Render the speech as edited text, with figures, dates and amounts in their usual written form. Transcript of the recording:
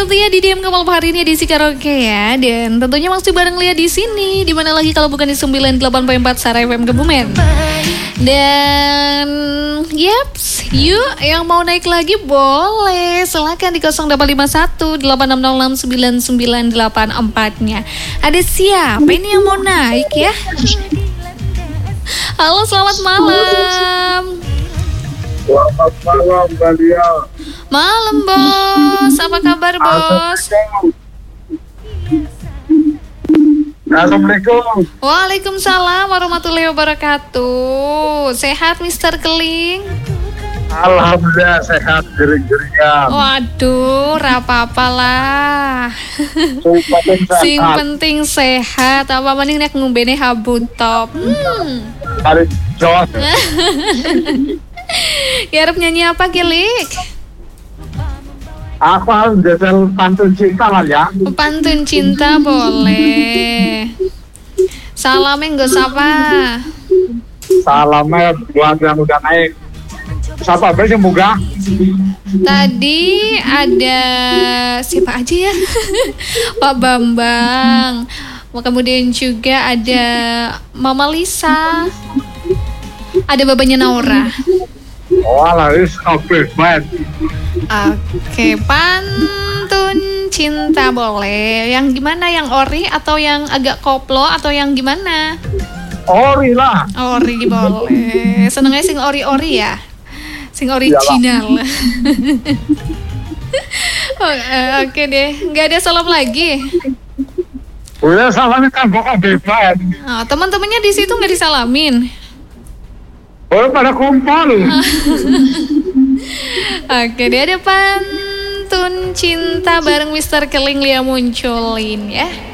setia di DM Kamal hari ini edisi karaoke ya. Dan tentunya masih bareng Lia di sini. Dimana lagi kalau bukan di 98.4 Sara FM Kebumen. Dan yaps, yuk yang mau naik lagi boleh. Silakan di 0851 8606 9984-nya. Ada siapa ini yang mau naik ya? Halo, selamat malam. Selamat malam, Mbak Lia. Malam, Bos. Apa kabar, Bos? Assalamualaikum. Waalaikumsalam warahmatullahi wabarakatuh. Sehat, Mister Keling? Alhamdulillah sehat, gering-geringan. Waduh, apa-apalah. Sing penting sehat. Apa mending nek ngumbene habu top. Hari Jawa. Ya harap nyanyi apa, Gilik? Apa jajal pantun cinta lah ya? Pantun cinta boleh. Salamnya nggak sapa. Salamnya buat yang udah naik. Siapa yang semoga? Tadi ada siapa aja ya? Pak Bambang. Kemudian juga ada Mama Lisa. Ada babanya Naura. Walah, oke, baik. Oke, pantun cinta boleh. Yang gimana? Yang ori atau yang agak koplo atau yang gimana? Ori lah. Ori boleh. Senengnya sing ori-ori ya? Sing original. Oke deh. Nggak ada salam lagi. Udah salamnya kan pokok bebas. Oh, teman-temannya di situ nggak disalamin. Oh, pada kumpul. Oke, dia ada pantun cinta bareng Mister Keling Lia munculin ya.